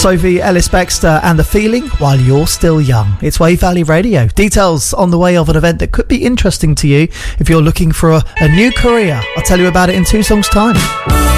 Sophie Ellis-Bextor and The Feeling, While You're Still Young. It's Wave Valley Radio. Details on the way of an event that could be interesting to you if you're looking for a new career. I'll tell you about it in 2 songs' time.